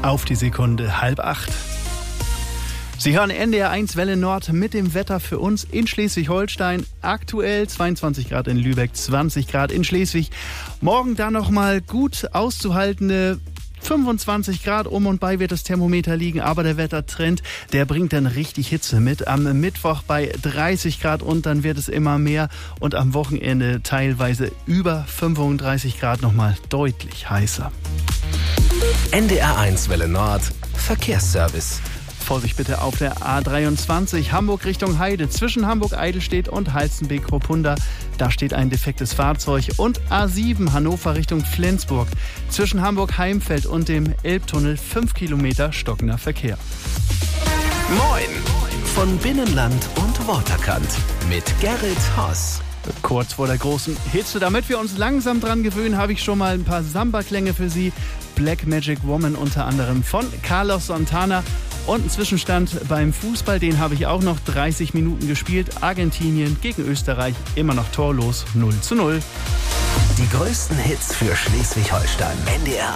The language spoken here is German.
Auf die Sekunde 7:30. Sie hören NDR 1 Welle Nord mit dem Wetter für uns in Schleswig-Holstein. Aktuell 22 Grad in Lübeck, 20 Grad in Schleswig. Morgen dann nochmal gut auszuhaltende 25 Grad um und bei wird das Thermometer liegen, aber der Wettertrend, der bringt dann richtig Hitze mit. Am Mittwoch bei 30 Grad und dann wird es immer mehr und am Wochenende teilweise über 35 Grad nochmal deutlich heißer. NDR 1 Welle Nord, Verkehrsservice. Vorsicht bitte auf der A23 Hamburg Richtung Heide zwischen Hamburg-Eidelstedt und Halstenbeek-Kopunda. Da steht ein defektes Fahrzeug. Und A7 Hannover Richtung Flensburg zwischen Hamburg-Heimfeld und dem Elbtunnel 5 Kilometer stockender Verkehr. Moin von Binnenland und Waterkant mit Gerrit Haas. Kurz vor der großen Hitze, damit wir uns langsam dran gewöhnen, habe ich schon mal ein paar Samba-Klänge für Sie. Black Magic Woman unter anderem von Carlos Santana. Und einen Zwischenstand beim Fußball, den habe ich auch noch 30 Minuten gespielt. Argentinien gegen Österreich, immer noch torlos 0:0. Die größten Hits für Schleswig-Holstein. NDR